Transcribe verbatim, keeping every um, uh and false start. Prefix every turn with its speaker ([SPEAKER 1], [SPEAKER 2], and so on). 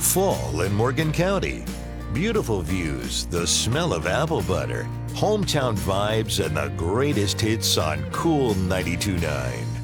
[SPEAKER 1] Fall in Morgan County. Beautiful views, the smell of apple butter, hometown vibes, and the greatest hits on Cool ninety-two point nine.